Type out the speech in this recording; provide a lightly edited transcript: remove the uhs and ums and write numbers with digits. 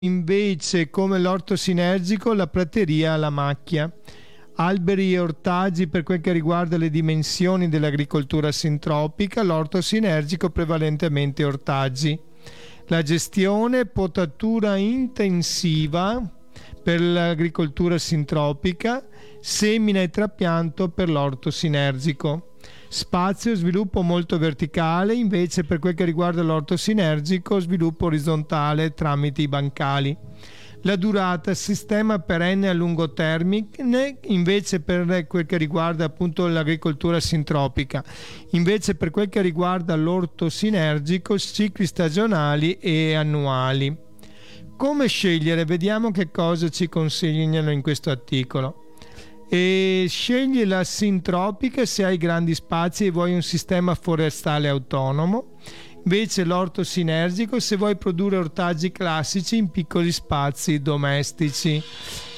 invece, come l'orto sinergico, la prateria alla macchia. Alberi e ortaggi per quel che riguarda le dimensioni dell'agricoltura sintropica, l'orto sinergico prevalentemente ortaggi. La gestione, potatura intensiva per l'agricoltura sintropica, semina e trapianto per l'orto sinergico. Spazio, sviluppo molto verticale, invece per quel che riguarda l'orto sinergico, sviluppo orizzontale tramite i bancali. La durata, sistema perenne a lungo termine, invece per quel che riguarda appunto l'agricoltura sintropica. Invece per quel che riguarda l'orto sinergico, cicli stagionali e annuali. Come scegliere? Vediamo che cosa ci consigliano in questo articolo. E scegli la sintropica se hai grandi spazi e vuoi un sistema forestale autonomo, invece l'orto sinergico se vuoi produrre ortaggi classici in piccoli spazi domestici.